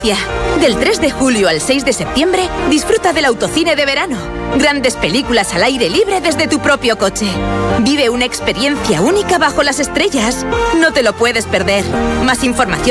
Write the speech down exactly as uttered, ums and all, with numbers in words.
Del tres de julio al seis de septiembre, disfruta del autocine de verano. Grandes películas al aire libre desde tu propio coche. Vive una experiencia única bajo las estrellas. No te lo puedes perder. Más información